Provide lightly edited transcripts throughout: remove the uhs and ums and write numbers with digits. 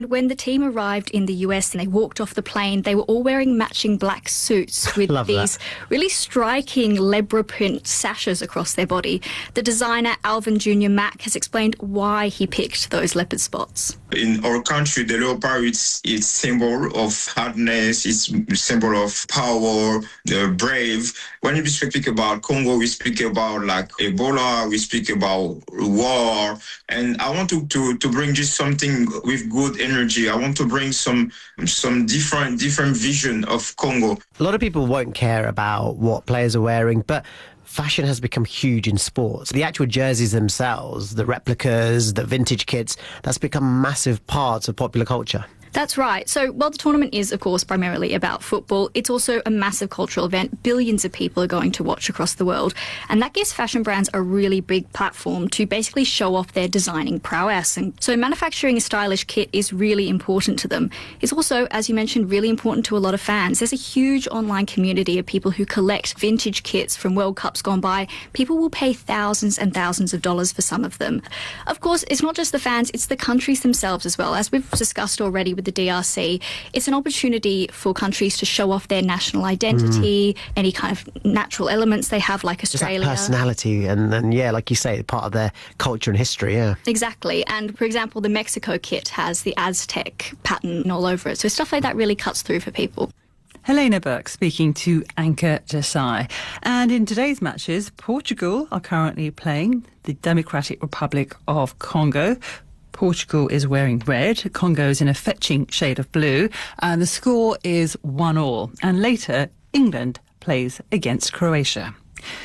When the team arrived in the US and they walked off the plane, they were all wearing matching black suits with these really striking leopard print sashes across their body. The designer Alvin Jr. Mack has explained why he picked those leopard spots. In our country, the leopard is symbol of hardness, it's symbol of power, brave. When we speak about Congo, we speak about like Ebola, we speak about war, and I want to bring just something with good energy. I want to bring some different vision of Congo. A lot of people won't care about what players are wearing, but fashion has become huge in sports. The actual jerseys themselves, the replicas, the vintage kits, that's become massive parts of popular culture. That's right. So while the tournament is, of course, primarily about football, it's also a massive cultural event. Billions of people are going to watch across the world. And that gives fashion brands a really big platform to basically show off their designing prowess. And so manufacturing a stylish kit is really important to them. It's also, as you mentioned, really important to a lot of fans. There's a huge online community of people who collect vintage kits from World Cups gone by. People will pay thousands and thousands of dollars for some of them. Of course, it's not just the fans, it's the countries themselves as well. As we've discussed already with the DRC, it's an opportunity for countries to show off their national identity, any kind of natural elements they have, like Australia. Just that personality and yeah, like you say, part of their culture and history, yeah. Exactly. And, for example, the Mexico kit has the Aztec pattern all over it. So stuff like that really cuts through for people. Helena Burke speaking to Anchor Desai. And in today's matches, Portugal are currently playing the Democratic Republic of Congo. Portugal is wearing red, Congo's in a fetching shade of blue, and the score is 1-1. And later, England plays against Croatia.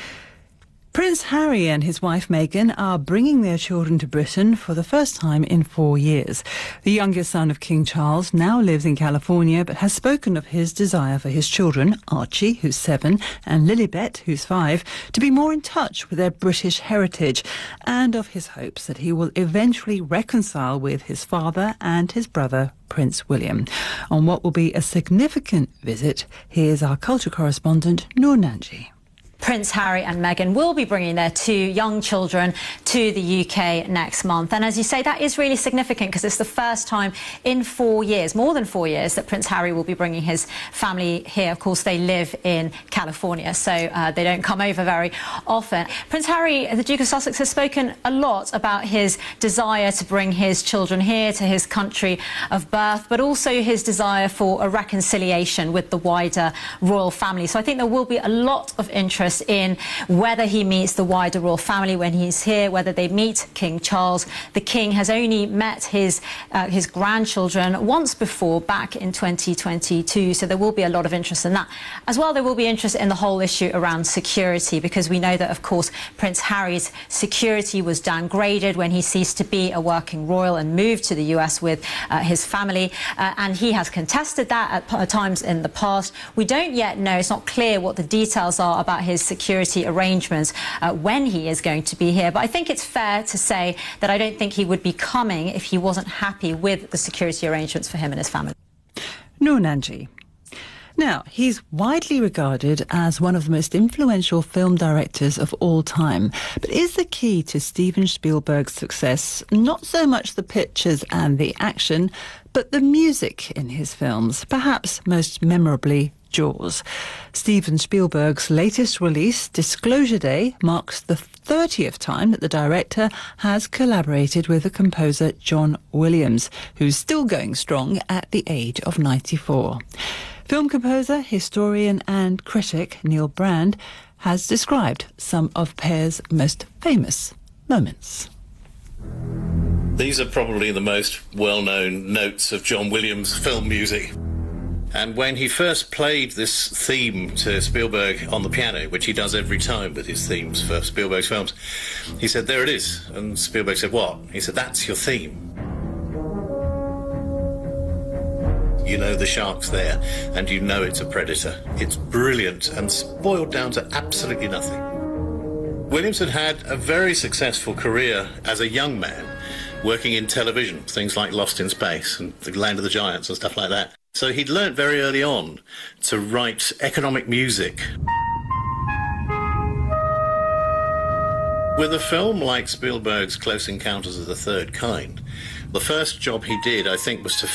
Prince Harry and his wife Meghan are bringing their children to Britain for the first time in 4 years. The youngest son of King Charles now lives in California but has spoken of his desire for his children, Archie, who's 7, and Lilibet, who's 5, to be more in touch with their British heritage, and of his hopes that he will eventually reconcile with his father and his brother, Prince William. On what will be a significant visit, here's our culture correspondent, Noor Nanji. Prince Harry and Meghan will be bringing their 2 young children to the UK next month. And as you say, that is really significant because it's the first time in 4 years, more than 4 years, that Prince Harry will be bringing his family here. Of course, they live in California, so they don't come over very often. Prince Harry, the Duke of Sussex, has spoken a lot about his desire to bring his children here to his country of birth, but also his desire for a reconciliation with the wider royal family. So I think there will be a lot of interest in whether he meets the wider royal family when he's here, whether they meet King Charles. The King has only met his grandchildren once before, back in 2022, so there will be a lot of interest in that. As well, there will be interest in the whole issue around security, because we know that, of course, Prince Harry's security was downgraded when he ceased to be a working royal and moved to the US with his family, and he has contested that at times in the past. We don't yet know, it's not clear what the details are about his security arrangements when he is going to be here. But I think it's fair to say that I don't think he would be coming if he wasn't happy with the security arrangements for him and his family. Noor Nanji. Now, he's widely regarded as one of the most influential film directors of all time. But is the key to Steven Spielberg's success not so much the pictures and the action, but the music in his films, perhaps most memorably Jaws? Steven Spielberg's latest release, Disclosure Day, marks the 30th time that the director has collaborated with the composer John Williams, who's still going strong at the age of 94. Film composer, historian and critic Neil Brand has described some of Pear's most famous moments. These are probably the most well-known notes of John Williams' film music. And when he first played this theme to Spielberg on the piano, which he does every time with his themes for Spielberg's films, he said, "There it is." And Spielberg said, "What?" He said, "That's your theme. You know the shark's there, and you know it's a predator. It's brilliant and boiled down to absolutely nothing." Williams had had a very successful career as a young man, working in television, things like Lost in Space and The Land of the Giants and stuff like that. So he'd learnt very early on to write economic music. With a film like Spielberg's Close Encounters of the Third Kind, The first job he did, I think, was to